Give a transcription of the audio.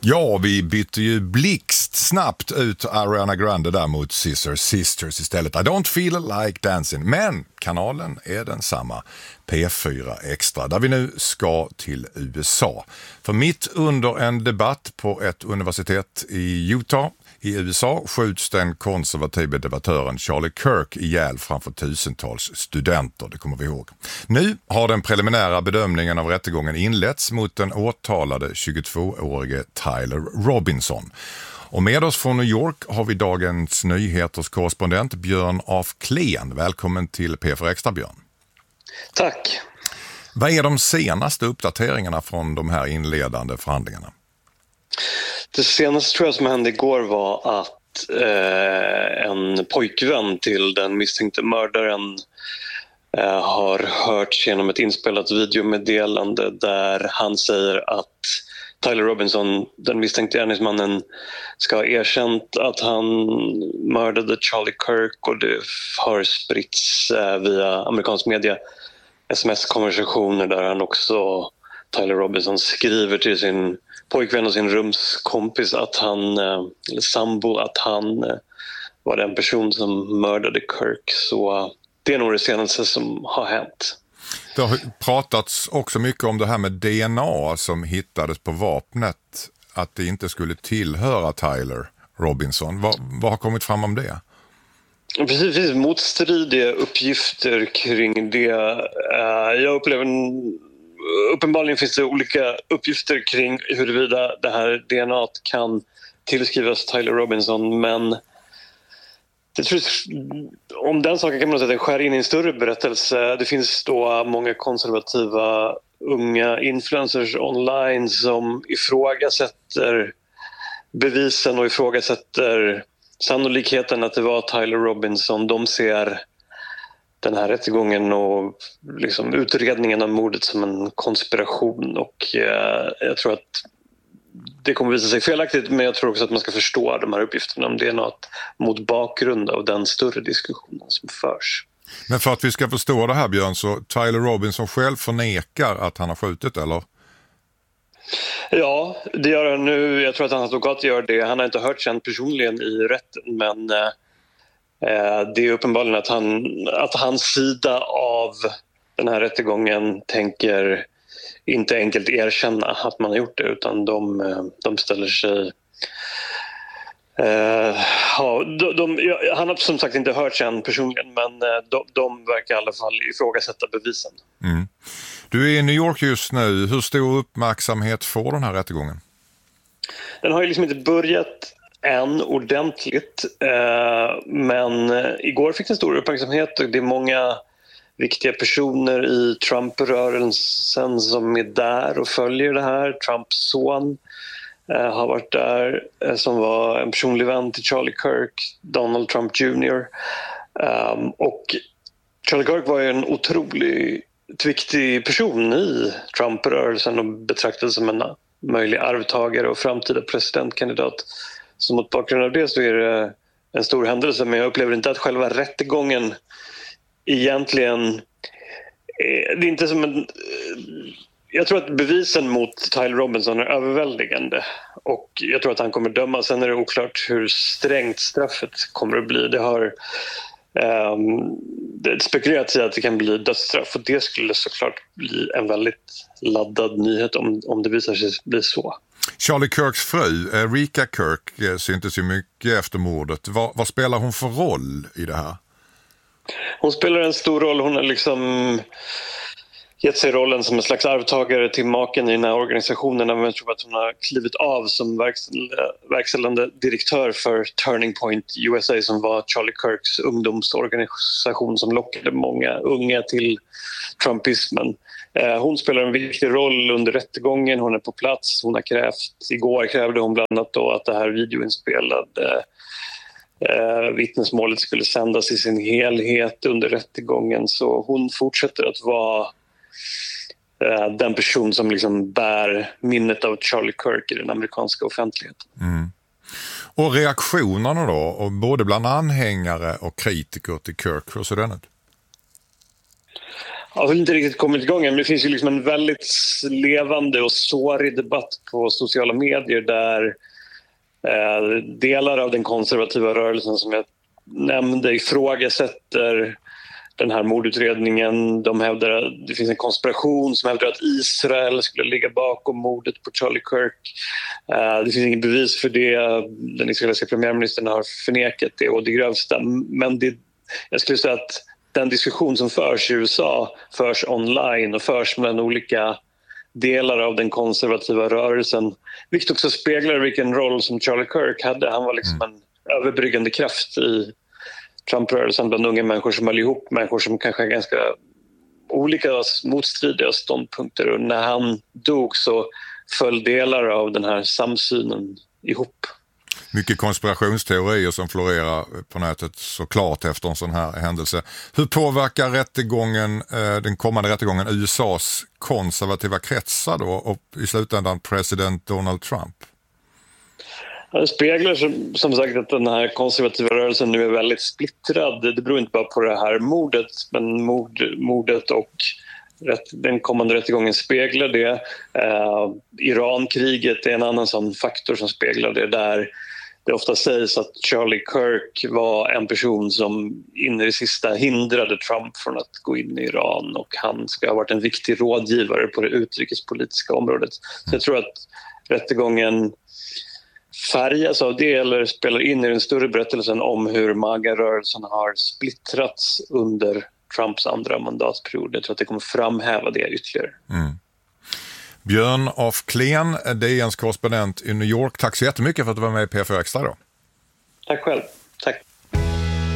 Ja, vi bytte ju blixtsnabbt ut Ariana Grande där mot Sisters istället. I don't feel like dancing. Men kanalen är densamma. P4 Extra, där vi nu ska till USA. För mitt under en debatt på ett universitet i Utah i USA skjuts den konservativa debattören Charlie Kirk ihjäl framför tusentals studenter, det kommer vi ihåg. Nu har den preliminära bedömningen av rättegången inletts mot den åtalade 22-årige Tyler Robinson. Och med oss från New York har vi Dagens Nyheters korrespondent Björn af Kleen. Välkommen till P4 Extra, Björn. Tack. Vad är de senaste uppdateringarna från de här inledande förhandlingarna? Det senaste tror jag som hände igår var att en pojkvän till den misstänkte mördaren har hörts genom ett inspelat videomeddelande där han säger att Tyler Robinson, den misstänkte gärningsmannen, ska ha erkänt att han mördade Charlie Kirk, och det har spritts via amerikansk media sms-konversationer där han också, Tyler Robinson, skriver till sin pojkvän och sin rumskompis att han, eller sambo, att han var den person som mördade Kirk. Så det är nog det senaste som har hänt. Det har pratats också mycket om det här med DNA som hittades på vapnet, att det inte skulle tillhöra Tyler Robinson. Vad har kommit fram om det? Precis, motstridiga uppgifter kring det. Jag upplever uppenbarligen finns det olika uppgifter kring huruvida det här DNA kan tillskrivas Tyler Robinson, men om den saken kan man säga att det skär in i en större berättelse. Det finns då många konservativa unga influencers online som ifrågasätter bevisen och ifrågasätter sannolikheten att det var Tyler Robinson. De ser den här rättegången och liksom utredningen av mordet som en konspiration, och jag tror att det kommer visa sig felaktigt, men jag tror också att man ska förstå de här uppgifterna om DNA mot bakgrund av den större diskussionen som förs. Men för att vi ska förstå det här, Björn, så Tyler Robinson själv förnekar att han har skjutit, eller? Ja, det gör han nu. Jag tror att hans advokat gör det. Han har inte hört sen personligen i rätten, men det är uppenbarligen att hans sida av den här rättegången tänker inte enkelt erkänna att man har gjort det, utan de ställer sig... han har som sagt inte hört sen personligen, men de verkar i alla fall ifrågasätta bevisen. Mm. Du är i New York just nu. Hur stor uppmärksamhet får den här rättegången? Den har ju liksom inte börjat än ordentligt, men igår fick den stor uppmärksamhet, och det är många viktiga personer i Trump-rörelsen som är där och följer det här. Trumps son har varit där, som var en personlig vän till Charlie Kirk, Donald Trump Jr. Och Charlie Kirk var ju en otroligt viktig person i Trump-rörelsen och betraktades som en möjlig arvtagare och framtida presidentkandidat. Så mot bakgrund av det så är det en stor händelse, men jag upplever inte att själva rättegången egentligen, det är inte som en... Jag tror att bevisen mot Tyler Robinson är överväldigande, och jag tror att han kommer dömas. Sen är det oklart hur strängt straffet kommer att bli. Det har spekulerats i att det kan bli dödsstraff, och det skulle såklart bli en väldigt laddad nyhet om det visar sig bli så. Charlie Kirks fru, Rika Kirk, syntes ju mycket efter mordet. Vad spelar hon för roll i det här? Hon spelar en stor roll. Hon har liksom gett sig rollen som en slags arvtagare till maken i den här organisationen. Men jag tror att hon har klivit av som verkställande direktör för Turning Point USA, som var Charlie Kirks ungdomsorganisation som lockade många unga till trumpismen. Hon spelar en viktig roll under rättegången. Hon är på plats. Hon har igår krävde hon bland annat då att det här videoinspelade vittnesmålet skulle sändas i sin helhet under rättegången. Så hon fortsätter att vara den person som liksom bär minnet av Charlie Kirk i den amerikanska offentligheten. Mm. Och reaktionerna då, och både bland anhängare och kritiker till Kirk, hur ser den ut? Jag har väl inte riktigt kommit igång än, men det finns ju liksom en väldigt levande och sårig debatt på sociala medier där delar av den konservativa rörelsen som jag nämnde ifrågasätter den här mordutredningen. De hävdar att det finns en konspiration som hävdar att Israel skulle ligga bakom mordet på Charlie Kirk. Det finns ingen bevis för det. Den israeliska premiärministern har förnekat det och det grövsta. Men jag skulle säga att den diskussion som förs i USA förs online och förs mellan olika delar av den konservativa rörelsen, vilket också speglar vilken roll som Charlie Kirk hade. Han var liksom en överbryggande kraft i Trump-rörelsen bland unga människor som höll ihop, människor som kanske har ganska olika motstridiga ståndpunkter, och när han dog så föll delar av den här samsynen ihop. Mycket konspirationsteorier som florerar på nätet såklart efter en sån här händelse. Hur påverkar den kommande rättegången USAs konservativa kretsar då och i slutändan president Donald Trump? Det speglar som sagt att den här konservativa rörelsen nu är väldigt splittrad. Det beror inte bara på det här mordet, men mordet och den kommande rättegången speglar det. Irankriget är en annan sån faktor som speglar det, där det ofta sägs att Charlie Kirk var en person som in i det sista hindrade Trump från att gå in i Iran, och han ska ha varit en viktig rådgivare på det utrikespolitiska området. Så jag tror att rättegången färgas av det eller spelar in i den större berättelsen om hur MAGA-rörelsen har splittrats under Trumps andra mandatperiod. Jag tror att det kommer framhäva det ytterligare. Björn af Kleen, DNs korrespondent i New York. Tack så jättemycket för att du var med i P4 Extra då. Tack själv. Tack.